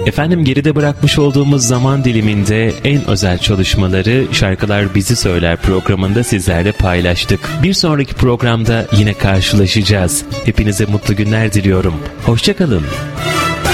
Efendim, geride bırakmış olduğumuz zaman diliminde en özel çalışmaları Şarkılar Bizi Söyler programında sizlerle paylaştık. Bir sonraki programda yine karşılaşacağız. Hepinize mutlu günler diliyorum. Hoşça kalın.